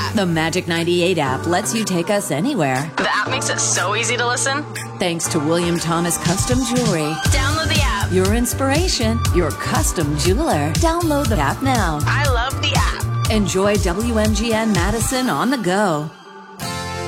The Magic 98 app lets you take us anywhere. The app makes it so easy to listen. Thanks to William Thomas Custom Jewelry. Download the app. Your inspiration, your custom jeweler. Download the app now. I love the app. Enjoy WMGN Madison on the go.